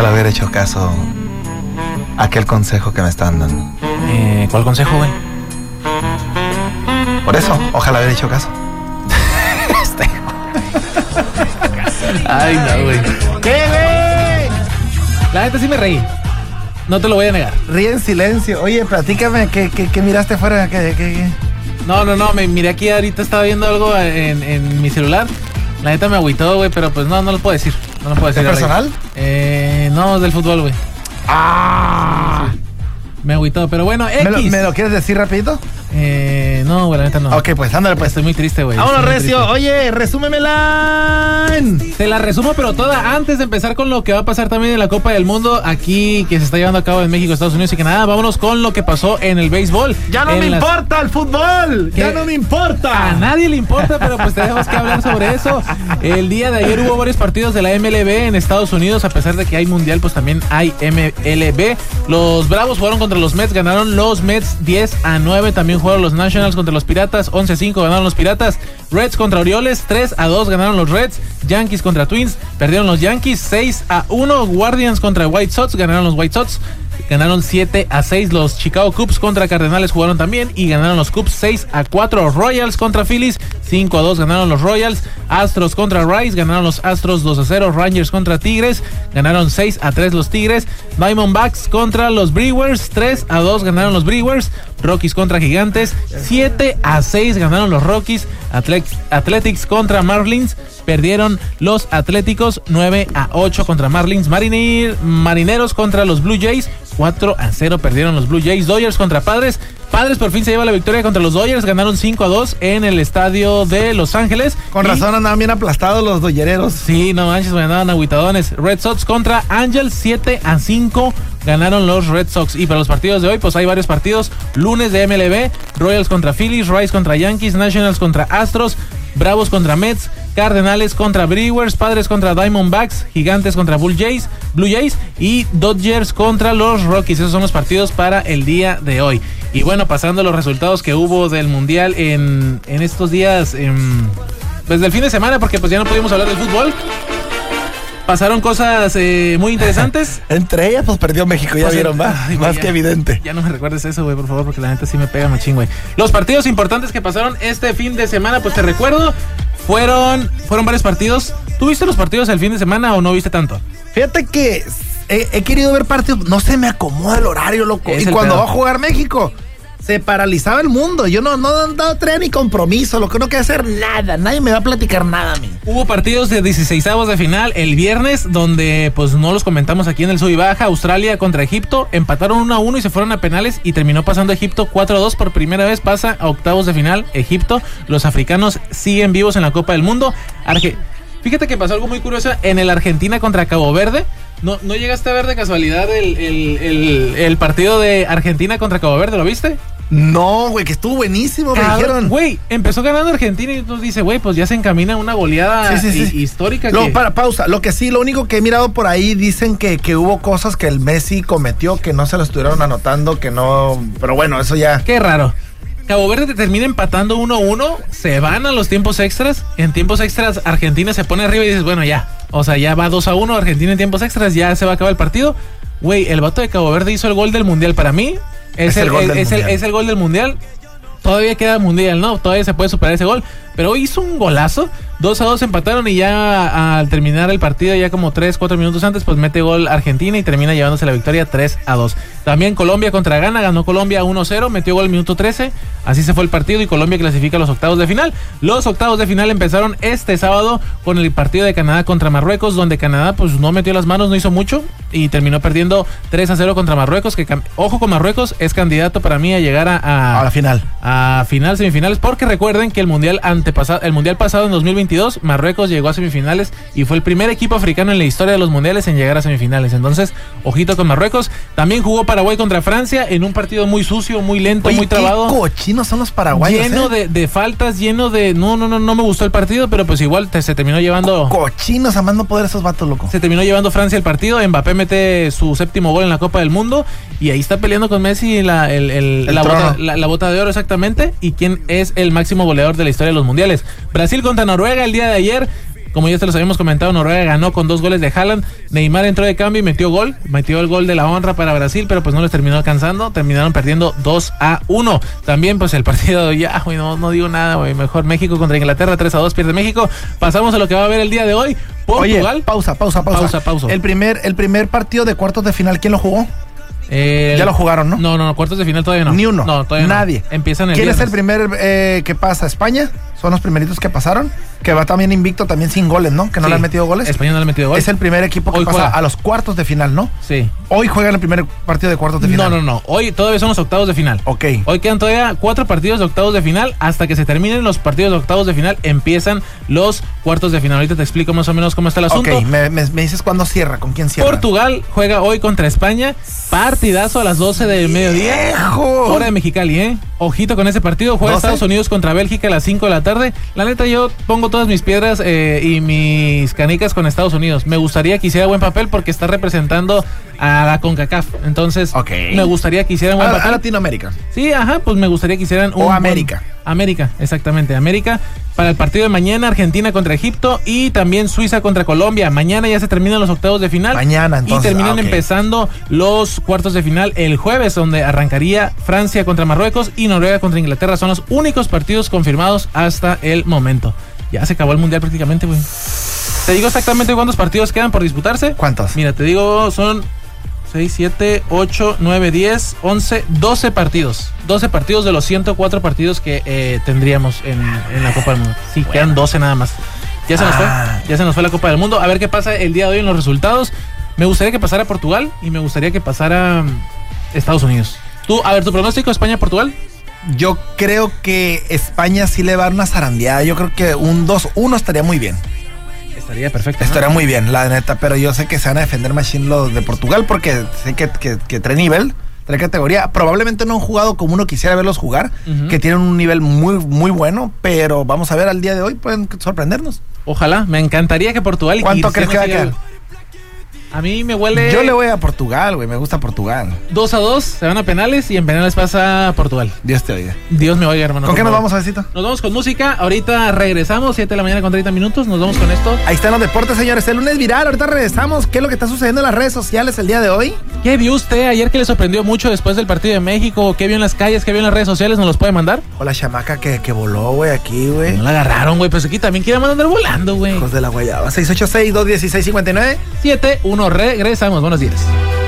Ojalá hubiera hecho caso a aquel consejo que me estaban dando. ¿Cuál consejo, güey? Por eso, ojalá hubiera hecho caso. Ay, no, güey. ¿Qué, güey? La neta sí me reí. No te lo voy a negar. Ríe en silencio. Oye, platícame, ¿qué miraste afuera? ¿Qué? No, me miré aquí ahorita, estaba viendo algo en mi celular. La neta me agüitó, güey, pero pues no lo puedo decir. No lo puedo decir. ¿Es personal? No, del fútbol, güey. ¡Ah! Sí. Me agüitó, pero bueno, X. ¿Me lo quieres decir rapidito? No, güey, la neta no. Ok, pues ándale, pues. Estoy muy triste, güey. Vámonos, Recio. Oye, resúmemela. Te la resumo, pero toda antes de empezar con lo que va a pasar también en la Copa del Mundo aquí que se está llevando a cabo en México, Estados Unidos y Canadá. Vámonos con lo que pasó en el béisbol. ¡Ya no me importa el fútbol! ¡Ya no me importa! A nadie le importa, pero pues tenemos que hablar sobre eso. El día de ayer hubo varios partidos de la MLB en Estados Unidos. A pesar de que hay mundial, pues también hay MLB. Los Bravos jugaron contra los Mets, ganaron los Mets 10-9. También jugaron los Nationals contra los Piratas, 11-5 ganaron los Piratas. Reds contra Orioles, 3-2 ganaron los Reds. Yankees contra Twins, perdieron los Yankees, 6-1. Guardians contra White Sox, ganaron los White Sox. Ganaron 7-6. Los Chicago Cubs contra Cardenales jugaron también y ganaron los Cubs 6-4. Royals contra Phillies, 5-2 ganaron los Royals. Astros contra Rays, ganaron los Astros 2-0. Rangers contra Tigres, ganaron 6-3 los Tigres. Diamondbacks contra los Brewers, 3-2 ganaron los Brewers. Rockies contra Gigantes, 7-6 ganaron los Rockies. Athletics contra Marlins, perdieron los Atléticos 9-8 contra Marlins. Marineros contra los Blue Jays, 4-0 perdieron los Blue Jays. Dodgers contra Padres. Padres por fin se lleva la victoria contra los Dodgers, ganaron 5-2 en el estadio de Los Ángeles. Con razón andaban bien aplastados los dodgereros. Sí, no manches, andaban agüitadones. Red Sox contra Angels, 7-5 ganaron los Red Sox. Y para los partidos de hoy, pues hay varios partidos. Lunes de MLB, Royals contra Phillies, Rays contra Yankees, Nationals contra Astros, Bravos contra Mets, Cardenales contra Brewers, Padres contra Diamondbacks, Gigantes contra Blue Jays y Dodgers contra los Rockies. Esos son los partidos para el día de hoy. Y bueno, pasando a los resultados que hubo del Mundial en estos días, pues del fin de semana, porque pues ya no pudimos hablar del fútbol. Pasaron cosas muy interesantes. Entre ellas, pues perdió México, ya pues vieron, más que evidente. Ya no me recuerdes eso, güey, por favor, porque la neta sí me pega machín, güey. Los partidos importantes que pasaron este fin de semana, pues te recuerdo, fueron varios partidos. ¿Tú viste los partidos el fin de semana o no viste tanto? Fíjate que he querido ver partidos, no se me acomoda el horario, loco. Y cuando va a jugar México, se paralizaba el mundo. Yo no traía ni compromiso, lo que no quiero hacer nada. Nadie me va a platicar nada a mí. Hubo partidos de 16avos de final el viernes, donde pues no los comentamos aquí en el Sub y Baja. Australia contra Egipto, empataron 1-1 y se fueron a penales y terminó pasando Egipto 4-2. Por primera vez pasa a octavos de final Egipto. Los africanos siguen vivos en la Copa del Mundo. Fíjate que pasó algo muy curioso en el Argentina contra Cabo Verde. ¿No llegaste a ver de casualidad el partido de Argentina contra Cabo Verde? ¿Lo viste? No, güey, que estuvo buenísimo, me dijeron. Güey, empezó ganando Argentina y entonces dice, güey, pues ya se encamina una goleada histórica. Pausa. Lo único que he mirado por ahí, dicen que hubo cosas que el Messi cometió que no se lo estuvieron anotando, que no... Pero bueno, eso ya... Qué raro. Cabo Verde te termina empatando 1-1, se van a los tiempos extras. En tiempos extras Argentina se pone arriba y dices, bueno, ya. O sea, ya va 2-1 Argentina en tiempos extras, ya se va a acabar el partido. Güey, el vato de Cabo Verde hizo el gol del Mundial. Para mí es el gol del Mundial. Todavía queda Mundial, ¿no? Todavía se puede superar ese gol. Pero hoy hizo un golazo. 2-2 empataron y ya al terminar el partido, ya como 3-4 minutos antes, pues mete gol Argentina y termina llevándose la victoria 3-2. También Colombia contra Ghana, ganó Colombia 1-0, metió gol minuto 13. Así se fue el partido y Colombia clasifica a los octavos de final. Los octavos de final empezaron este sábado con el partido de Canadá contra Marruecos, donde Canadá pues no metió las manos, no hizo mucho y terminó perdiendo 3-0 contra Marruecos, que ojo con Marruecos, es candidato para mí a llegar a la final. A final, semifinales, porque recuerden que el mundial pasado en 2022, Marruecos llegó a semifinales y fue el primer equipo africano en la historia de los mundiales en llegar a semifinales. Entonces, ojito con Marruecos. También jugó Paraguay contra Francia en un partido muy sucio, muy lento, muy trabado. Qué cochinos son los paraguayos. Lleno de faltas, lleno de... No me gustó el partido, pero pues igual se terminó llevando... Cochinos, a más no poder esos vatos, loco. Se terminó llevando Francia el partido. Mbappé mete su 7º gol en la Copa del Mundo y ahí está peleando con Messi la bota de oro, exactamente. Y quién es el máximo goleador de la historia de los mundiales. Brasil contra Noruega el día de ayer. Como ya te los habíamos comentado, Noruega ganó con 2 goles de Haaland. Neymar entró de cambio y metió el gol de la honra para Brasil, pero pues no les terminó alcanzando. Terminaron perdiendo 2-1. También pues el partido ya, güey, no digo nada, güey. Mejor México contra Inglaterra, 3-2, pierde México. Pasamos a lo que va a haber el día de hoy. Portugal. Oye, pausa. El primer partido de cuartos de final, ¿quién lo jugó? Ya lo jugaron, ¿no? No, cuartos de final todavía no. Ni uno. No, todavía nadie. No. Empiezan el ¿Quién viernes. es el primer que pasa? ¿España? Son los primeritos que pasaron. Que va también invicto, también sin goles, ¿no? Que no le han metido goles. España no le ha metido goles. Es el primer equipo que hoy pasa juega a los cuartos de final, ¿no? Sí. Hoy juegan el primer partido de cuartos de final. No. Hoy todavía son los octavos de final. Ok. Hoy quedan todavía 4 partidos de octavos de final. Hasta que se terminen los partidos de octavos de final, empiezan los cuartos de final. Ahorita te explico más o menos cómo está el asunto. Ok, me dices cuándo cierra, con quién cierra. Portugal juega hoy contra España. Partidazo a las 12 del mediodía. ¡Viejo! Hora de Mexicali, ¿eh? Ojito con ese partido. Juega 12. Estados Unidos contra Bélgica a las 5 de la tarde. La neta, yo pongo todas mis piedras y mis canicas con Estados Unidos. Me gustaría que hiciera buen papel porque está representando a la CONCACAF. Entonces, me gustaría que hicieran buen papel. A Latinoamérica. Sí, pues me gustaría que hicieran un América. América, exactamente. América para el partido de mañana, Argentina contra Egipto y también Suiza contra Colombia. Mañana ya se terminan los octavos de final. Mañana, entonces. Y terminan empezando los cuartos de final el jueves, donde arrancaría Francia contra Marruecos y Noruega contra Inglaterra. Son los únicos partidos confirmados hasta el momento. Ya se acabó el mundial prácticamente, güey. Te digo exactamente cuántos partidos quedan por disputarse. ¿Cuántos? Mira, te digo, son 6, 7, 8, 9, 10, 11, 12 partidos. 12 partidos de los 104 partidos que tendríamos en la Copa del Mundo. Sí, bueno. Quedan 12 nada más. Ya se nos fue la Copa del Mundo. A ver qué pasa el día de hoy en los resultados. Me gustaría que pasara Portugal y me gustaría que pasara Estados Unidos. Tú, a ver, tu pronóstico, España-Portugal. Yo creo que España sí le va a dar una zarandeada. Yo creo que un 2-1 estaría muy bien. Estaría perfecto. Estaría muy bien, la neta. Pero yo sé que se van a defender machine los de Portugal porque sé que trae nivel, trae categoría. Probablemente no han jugado como uno quisiera verlos jugar, que tienen un nivel muy, muy bueno. Pero vamos a ver al día de hoy, pueden sorprendernos. Ojalá, me encantaría que Portugal... ¿Cuánto crees que va a quedar? A mí me huele... Yo le voy a Portugal, güey, me gusta Portugal. 2-2, se van a penales y en penales pasa Portugal. Dios te oiga. Dios me oiga, hermano. ¿Con qué nos vamos, Avesito? Nos vamos con música, ahorita regresamos, 7 de la mañana con 30 minutos, nos vamos con esto. Ahí están los deportes, señores, el lunes viral, ahorita regresamos. ¿Qué es lo que está sucediendo en las redes sociales el día de hoy? ¿Qué vio usted ayer que le sorprendió mucho después del partido de México? ¿Qué vio en las calles? ¿Qué vio en las redes sociales? ¿Nos los puede mandar? O la chamaca que voló, güey, aquí, güey. No la agarraron, güey, pues aquí también quieren andar volando, güey. Hijos de la guayaba. 686-216-59. 7-1, regresamos. Buenos días.